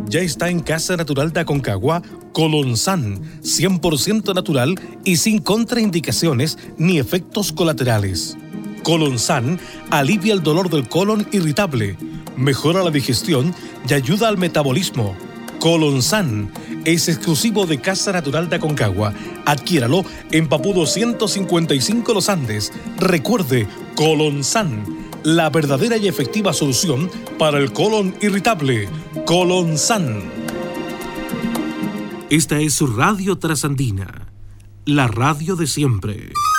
Ya está en Casa Natural de Aconcagua Colonsan, 100% natural y sin contraindicaciones ni efectos colaterales. Colonsan alivia el dolor del colon irritable, mejora la digestión y ayuda al metabolismo. Colonsan es exclusivo de Casa Natural de Aconcagua. Adquiéralo en Papudo 155 Los Andes. Recuerde, Colonsan, la verdadera y efectiva solución para el colon irritable. Colonsan. Esta es su Radio Trasandina, la radio de siempre.